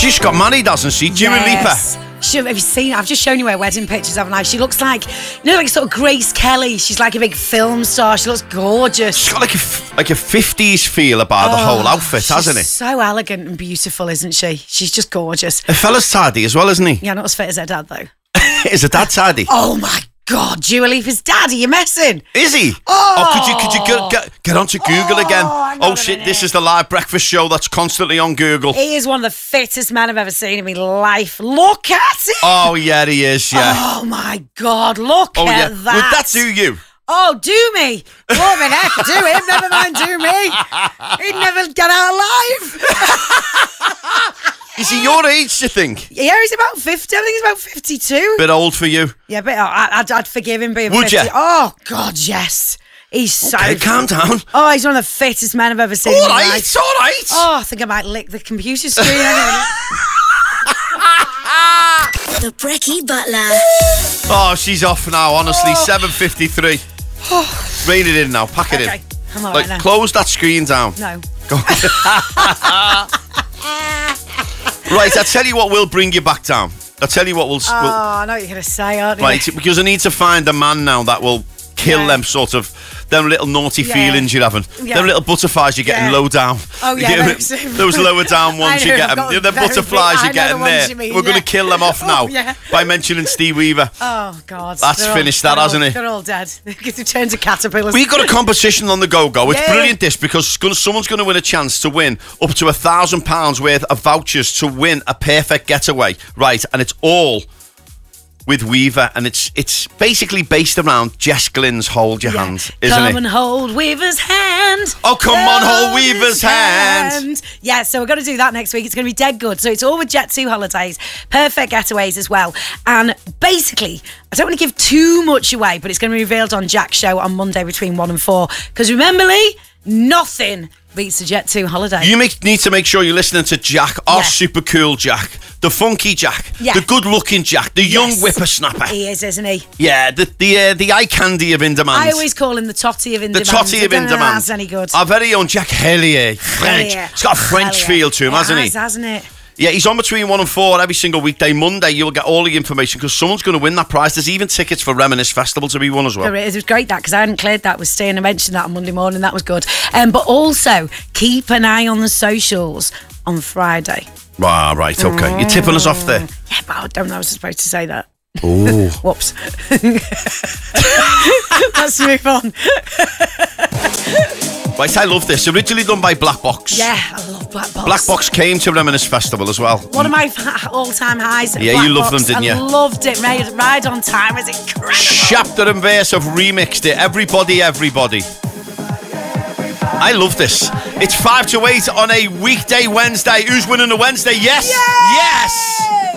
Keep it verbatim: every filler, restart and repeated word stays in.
She just got married, hasn't she? Dua Yes. Lipa. She, have you seen? I've just shown you her wedding pictures, haven't I? She looks like, you know, like sort of Grace Kelly. She's like a big film star. She looks gorgeous. She's got like a f- like a fifties feel about the whole outfit, hasn't it? So elegant and beautiful, isn't she? She's just gorgeous. The fella's tidy as well, isn't he? Yeah, not as fit as her dad though. Is her dad tidy? Oh my God, Dua Lipa's daddy, you're messing. Is he? Oh, oh could you could you get, get, get onto Google oh, again? hang Oh on a shit, minute. this is the live breakfast show that's constantly on Google. He is one of the fittest men I've ever seen in my life. Look at him. Oh yeah, he is, yeah. Oh my God, look Oh at yeah. that. Would that do you? Oh, do me. Oh, my neck, do him. Never mind, do me. He'd never get out alive. Is he your age, do you think? Yeah, he's about fifty. I think he's about fifty-two. Bit old for you. Yeah, but I, I'd, I'd forgive him being Would fifty. you? Oh, God, yes. He's so Okay, calm down. Oh, he's one of the fittest men I've ever seen. All in my right, life. it's all right. Oh, I think I might lick the computer screen. The Brekkie Butler. Oh, she's off now, honestly. seven fifty-three. Rein it in now, pack it Okay, in. I'm all Like, right now. close that screen down. No. Go. Right, I'll tell you what will bring you back down. I'll tell you what will... Oh, will I know what you're going to say, aren't you? right, because I need to find a man now that will kill Yeah. them sort of... Them little naughty Yeah. feelings you're having. Yeah. Them little butterflies you're getting Yeah. low down. Oh, yeah, You know, those- those lower down ones I you know, get I've them. got The, the very butterflies big- you're I know getting the ones there. you mean, We're going yeah. to kill them off now Oh, yeah. by mentioning Steve Weaver. Oh, God. That's They're all- finished that, they're hasn't all- it? They're all dead. They've turned to caterpillars. We've got a competition on the go-go. It's Yeah. brilliant, this, because it's gonna, someone's going to win a chance to win up to a thousand pounds worth of vouchers to win a perfect getaway. Right, and it's all with Weaver, and it's it's basically based around Jess Glynn's Hold Your Yeah. Hand, isn't come it? and hold Weaver's hand. Oh, come on, hold Weaver's hand. Yeah, so we're going to do that next week. It's going to be dead good. So it's all with Jet two Holidays, perfect getaways as well. And basically, I don't want to give too much away, but it's going to be revealed on Jack's show on Monday between one and four. Because remember, Lee, nothing beats a Jet two holiday. You make, need to make sure you're listening to Jack, our Yeah. super cool Jack, the funky Jack, Yeah. the good-looking Jack, the young Yes. whippersnapper. He is, isn't he? Yeah, the the uh, the eye candy of Indemand. I always call him the totty of The Indemand. totty I of don't know if Indemand. that's any good. Our very own Jack Hellier, French. Hell yeah. He's got a French Hell yeah. feel to him, It hasn't has, he? hasn't it? Yeah, he's on between one and four every single weekday. Monday, you'll get all the information because someone's going to win that prize. There's even tickets for Reminisce Festival to be won as well. There is. It was great that because I hadn't cleared that with Stan. I mentioned that on Monday morning. That was good. Um, but also keep an eye on the socials on Friday. Ah, right, okay. You're tipping us off there. Yeah, but I don't know. I was supposed to say that. Oh. Whoops. Let's move on. Right, I love this. Originally done by Black Box. Yeah, I love Black Box. Black Box came to Reminisce Festival as well. One of my f- all-time highs. Yeah, Black you loved Box. them, didn't you? I loved it. Made Ride on Time was incredible. Chapter and verse have remixed it. Everybody, everybody. I love this. It's five to eight on a weekday Wednesday. Who's winning a Wednesday? Yes! Yes!